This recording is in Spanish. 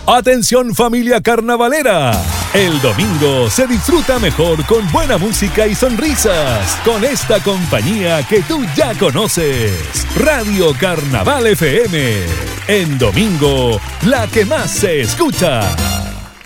Atención familia carnavalera. El domingo se disfruta mejor con buena música y sonrisas con esta compañía que tú ya conoces. Radio Carnaval FM. En domingo, la que más se escucha.